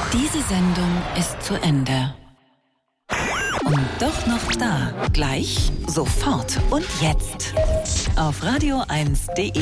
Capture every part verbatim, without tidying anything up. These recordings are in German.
Diese Sendung ist zu Ende. Und doch noch da. Gleich, sofort und jetzt. Auf radio eins punkt de.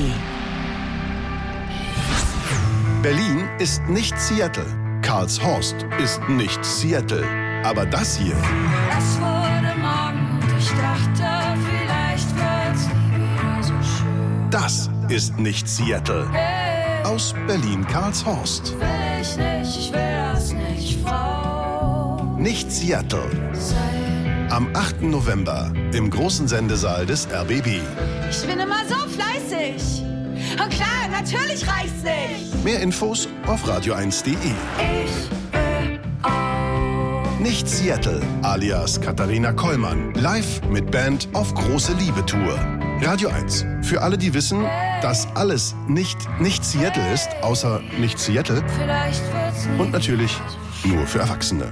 Berlin ist nicht Seattle. Karlshorst ist nicht Seattle. Aber das hier... Es wurde Morgen und ich dachte, vielleicht wird's nie wieder so schön. Das ist nicht Seattle. Hey, aus Berlin-Karlshorst. will ich nicht, ich will das nicht, Frau. Nicht Seattle. Sein. Am achten November im großen Sendesaal des R B B. Ich bin immer so fleißig. Und klar, natürlich reicht's nicht. Mehr Infos auf radio eins punkt de. Ich will auch. Nicht Seattle, alias Katharina Kollmann. Live mit Band auf große Liebe-Tour. Radio eins. Für alle, die wissen, dass alles nicht nicht Seattle ist, außer nicht Seattle. Vielleicht wird's nie. Und natürlich nur für Erwachsene.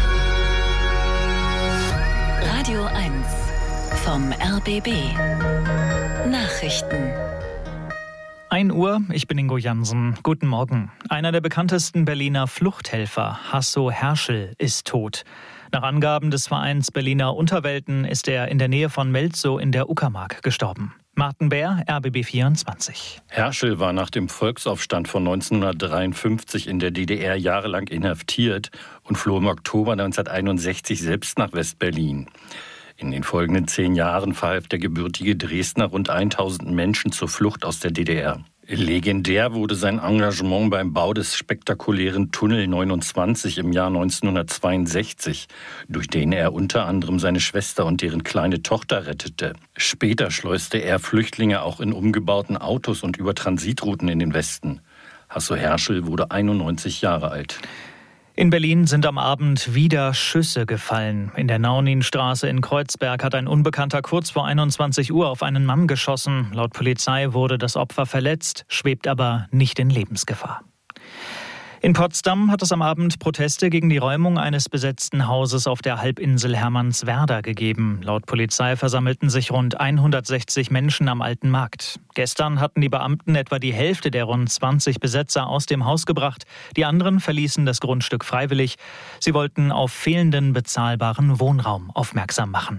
Radio eins vom R B B. Nachrichten. ein Uhr, ich bin Ingo Jansen. Guten Morgen. Einer der bekanntesten Berliner Fluchthelfer, Hasso Herschel, ist tot. Nach Angaben des Vereins Berliner Unterwelten ist er in der Nähe von Melzow in der Uckermark gestorben. Martin Bär, R B B vierundzwanzig. Herschel war nach dem Volksaufstand von neunzehnhundertdreiundfünfzig in der D D R jahrelang inhaftiert und floh im Oktober neunzehnhunderteinundsechzig selbst nach West-Berlin. In den folgenden zehn Jahren verhalf der gebürtige Dresdner rund tausend Menschen zur Flucht aus der D D R. Legendär wurde sein Engagement beim Bau des spektakulären Tunnel neunundzwanzig im Jahr neunzehnhundertzweiundsechzig, durch den er unter anderem seine Schwester und deren kleine Tochter rettete. Später schleuste er Flüchtlinge auch in umgebauten Autos und über Transitrouten in den Westen. Hasso Herschel wurde einundneunzig Jahre alt. In Berlin sind am Abend wieder Schüsse gefallen. In der Nauninstraße in Kreuzberg hat ein Unbekannter kurz vor einundzwanzig Uhr auf einen Mann geschossen. Laut Polizei wurde das Opfer verletzt, schwebt aber nicht in Lebensgefahr. In Potsdam hat es am Abend Proteste gegen die Räumung eines besetzten Hauses auf der Halbinsel Hermannswerder gegeben. Laut Polizei versammelten sich rund hundertsechzig Menschen am Alten Markt. Gestern hatten die Beamten etwa die Hälfte der rund zwanzig Besetzer aus dem Haus gebracht. Die anderen verließen das Grundstück freiwillig. Sie wollten auf fehlenden bezahlbaren Wohnraum aufmerksam machen.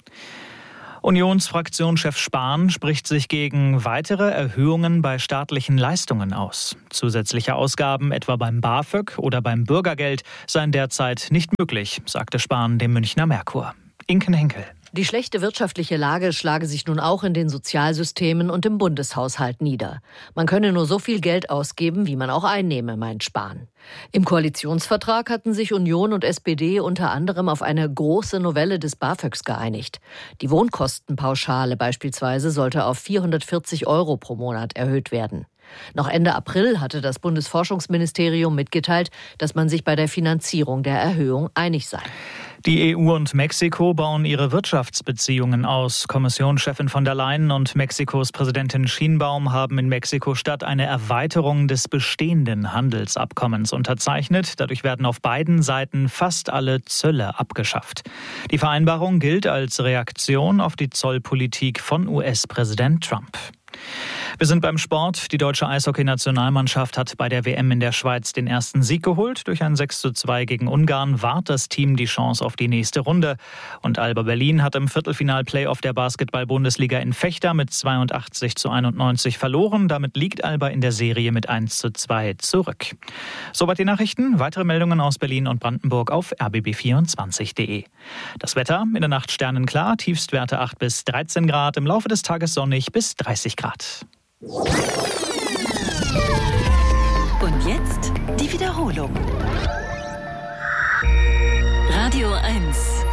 Unionsfraktionschef Spahn spricht sich gegen weitere Erhöhungen bei staatlichen Leistungen aus. Zusätzliche Ausgaben etwa beim BAföG oder beim Bürgergeld seien derzeit nicht möglich, sagte Spahn dem Münchner Merkur. Inken Henkel. Die schlechte wirtschaftliche Lage schlage sich nun auch in den Sozialsystemen und im Bundeshaushalt nieder. Man könne nur so viel Geld ausgeben, wie man auch einnehme, meint Spahn. Im Koalitionsvertrag hatten sich Union und S P D unter anderem auf eine große Novelle des BAföGs geeinigt. Die Wohnkostenpauschale beispielsweise sollte auf vierhundertvierzig Euro pro Monat erhöht werden. Noch Ende April hatte das Bundesforschungsministerium mitgeteilt, dass man sich bei der Finanzierung der Erhöhung einig sei. Die E U und Mexiko bauen ihre Wirtschaftsbeziehungen aus. Kommissionschefin von der Leyen und Mexikos Präsidentin Sheinbaum haben in Mexiko-Stadt eine Erweiterung des bestehenden Handelsabkommens unterzeichnet. Dadurch werden auf beiden Seiten fast alle Zölle abgeschafft. Die Vereinbarung gilt als Reaktion auf die Zollpolitik von U S-Präsident Trump. Wir sind beim Sport. Die deutsche Eishockey-Nationalmannschaft hat bei der W M in der Schweiz den ersten Sieg geholt. Durch ein sechs zu zwei gegen Ungarn wahrt das Team die Chance auf die nächste Runde. Und Alba Berlin hat im Viertelfinal-Playoff der Basketball-Bundesliga in Fechter mit zweiundachtzig zu einundneunzig verloren. Damit liegt Alba in der Serie mit eins zu zwei zurück. Soweit die Nachrichten. Weitere Meldungen aus Berlin und Brandenburg auf r b b vierundzwanzig punkt de. Das Wetter in der Nacht sternenklar, Tiefstwerte acht bis dreizehn Grad, im Laufe des Tages sonnig bis dreißig Grad. Und jetzt die Wiederholung. Radio eins.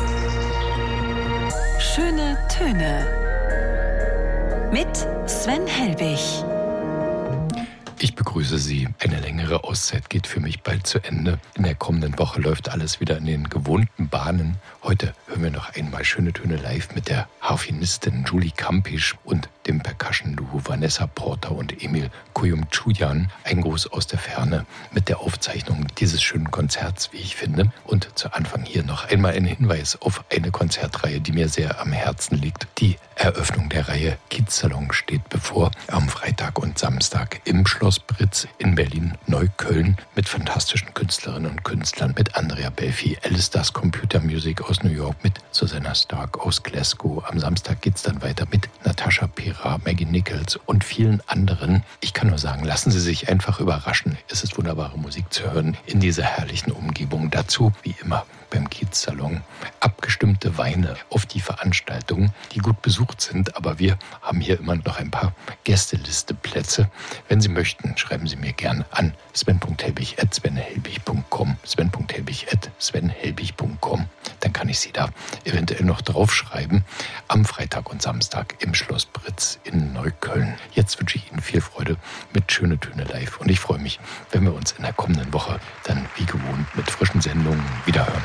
Schöne Töne. Mit Sven Helbig. Ich begrüße Sie. Eine längere Auszeit geht für mich bald zu Ende. In der kommenden Woche läuft alles wieder in den gewohnten Bahnen. Heute hören wir noch einmal schöne Töne live mit der Harfenistin Julie Kampisch und dem Percussion-Duo Vanessa Porter und Emil Kuyumchuyan. Ein Gruß aus der Ferne mit der Aufzeichnung dieses schönen Konzerts, wie ich finde. Und zu Anfang hier noch einmal ein Hinweis auf eine Konzertreihe, die mir sehr am Herzen liegt. Die Eröffnung der Reihe Kiezsalon steht bevor am Freitag und Samstag im Schloss Britz in Berlin-Neukölln mit fantastischen Künstlerinnen und Künstlern, mit Andrea Belfi, Alice Das Computer Music aus New York, mit Susanna Stark aus Glasgow. Am Samstag geht es dann weiter mit Natascha Pera, Maggie Nichols und vielen anderen. Ich kann nur sagen, lassen Sie sich einfach überraschen. Es ist wunderbare Musik zu hören in dieser herrlichen Umgebung. Dazu, wie immer, beim Kiezsalon abgestimmte Weine auf die Veranstaltungen, die gut besucht sind. Aber wir haben hier immer noch ein paar Gästelisteplätze. Wenn Sie möchten, schreiben Sie mir gern an sven punkt helbig at sven helbig punkt com sven punkt helbig at sven helbig punkt com. Dann kann ich Sie da eventuell noch draufschreiben. Am Freitag und Samstag im Schloss Britz in Neukölln. Jetzt wünsche ich Ihnen viel Freude mit Schöne Töne live. Und ich freue mich, wenn wir uns in der kommenden Woche dann wie gewohnt mit frischen Sendungen wiederhören.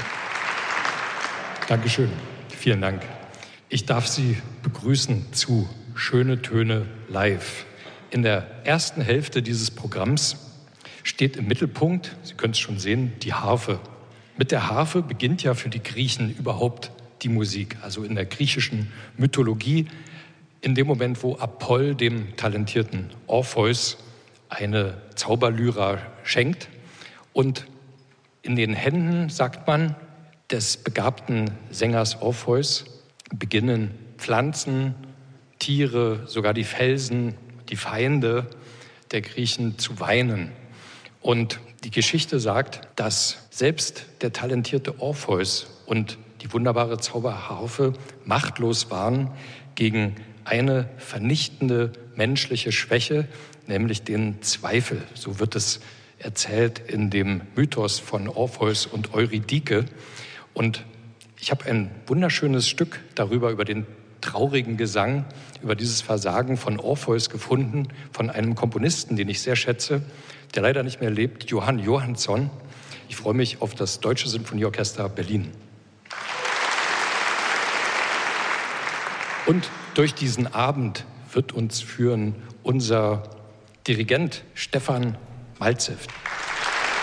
Dankeschön. Vielen Dank. Ich darf Sie begrüßen zu Schöne Töne live. In der ersten Hälfte dieses Programms steht im Mittelpunkt, Sie können es schon sehen, die Harfe. Mit der Harfe beginnt ja für die Griechen überhaupt die Musik. Also in der griechischen Mythologie, in dem Moment, wo Apoll dem talentierten Orpheus eine Zauberlyra schenkt und in den Händen, sagt man, des begabten Sängers Orpheus beginnen Pflanzen, Tiere, sogar die Felsen, die Feinde der Griechen zu weinen. Und die Geschichte sagt, dass selbst der talentierte Orpheus und die wunderbare Zauberharfe machtlos waren gegen eine vernichtende menschliche Schwäche, nämlich den Zweifel. So wird es erzählt in dem Mythos von Orpheus und Eurydike. Und ich habe ein wunderschönes Stück darüber, über den traurigen Gesang, über dieses Versagen von Orpheus gefunden, von einem Komponisten, den ich sehr schätze, der leider nicht mehr lebt, Johann Johansson. Ich freue mich auf das Deutsche Sinfonieorchester Berlin. Und durch diesen Abend wird uns führen unser Dirigent Stefan Malzew.